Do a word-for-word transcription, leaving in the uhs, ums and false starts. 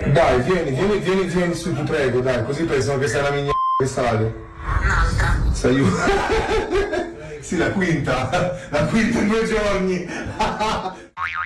Dai, vieni, vieni, vieni, vieni su, ti prego, dai, così pensano che sei una migna quest'estate. Un'altra. Sei Sì, la quinta, la quinta in due giorni.